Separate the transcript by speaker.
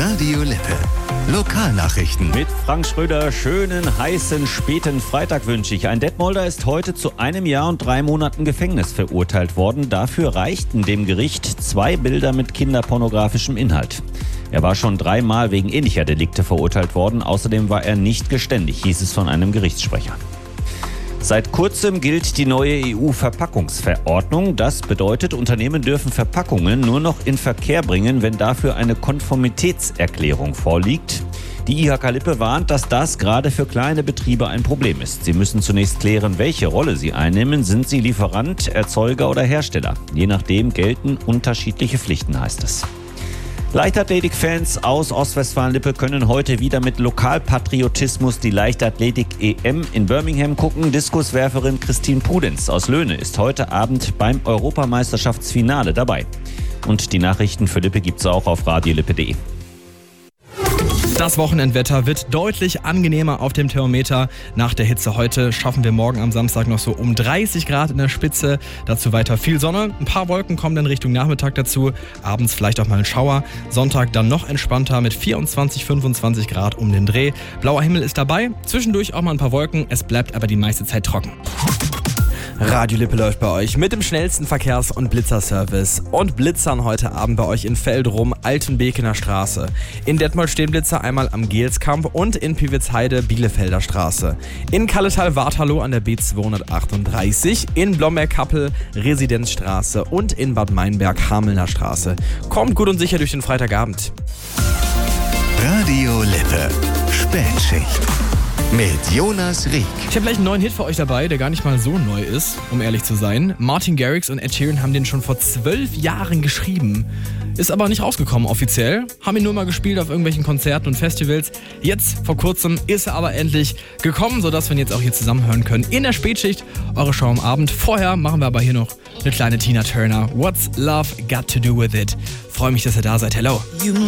Speaker 1: Radio Lippe. Lokalnachrichten.
Speaker 2: Mit Frank Schröder, schönen, heißen, späten Freitag wünsche ich. Ein Detmolder ist heute zu 1 Jahr und 3 Monaten Gefängnis verurteilt worden. Dafür reichten dem Gericht 2 Bilder mit kinderpornografischem Inhalt. Er war schon 3-mal wegen ähnlicher Delikte verurteilt worden. Außerdem war er nicht geständig, hieß es von einem Gerichtssprecher. Seit kurzem gilt die neue EU-Verpackungsverordnung. Das bedeutet, Unternehmen dürfen Verpackungen nur noch in Verkehr bringen, wenn dafür eine Konformitätserklärung vorliegt. Die IHK Lippe warnt, dass das gerade für kleine Betriebe ein Problem ist. Sie müssen zunächst klären, welche Rolle sie einnehmen. Sind sie Lieferant, Erzeuger oder Hersteller? Je nachdem gelten unterschiedliche Pflichten, heißt es. Leichtathletik-Fans aus Ostwestfalen-Lippe können heute wieder mit Lokalpatriotismus die Leichtathletik-EM in Birmingham gucken. Diskuswerferin Christine Pudenz aus Löhne ist heute Abend beim Europameisterschaftsfinale dabei. Und die Nachrichten für Lippe gibt's auch auf radiolippe.de.
Speaker 3: Das Wochenendwetter wird deutlich angenehmer auf dem Thermometer. Nach der Hitze heute schaffen wir morgen am Samstag noch so um 30 Grad in der Spitze. Dazu weiter viel Sonne. Ein paar Wolken kommen dann Richtung Nachmittag dazu. Abends vielleicht auch mal ein Schauer. Sonntag dann noch entspannter mit 24, 25 Grad um den Dreh. Blauer Himmel ist dabei. Zwischendurch auch mal ein paar Wolken. Es bleibt aber die meiste Zeit trocken. Radio Lippe läuft bei euch mit dem schnellsten Verkehrs- und Blitzerservice. Und blitzern heute Abend bei euch in Veldrum, Altenbekener Straße. In Detmold stehen Blitzer einmal am Gelskamp und in Piwitzheide, Bielefelder Straße. In Kalletal-Waterloo an der B238, in Blomberg-Kappel, Residenzstraße und in Bad Meinberg, Hamelner Straße. Kommt gut und sicher durch den Freitagabend.
Speaker 1: Radio Lippe. Spätschicht. Mit Jonas Rieck.
Speaker 3: Ich habe gleich einen neuen Hit für euch dabei, der gar nicht mal so neu ist, um ehrlich zu sein. Martin Garrix und Ed Sheeran haben den schon vor 12 Jahren geschrieben. Ist aber nicht rausgekommen offiziell. Haben ihn nur mal gespielt auf irgendwelchen Konzerten und Festivals. Jetzt, vor kurzem, ist er aber endlich gekommen, sodass wir ihn jetzt auch hier zusammen hören können. In der Spätschicht, eure Show am Abend. Vorher machen wir aber hier noch eine kleine Tina Turner. What's Love Got to Do With It? Freue mich, dass ihr da seid. Hello.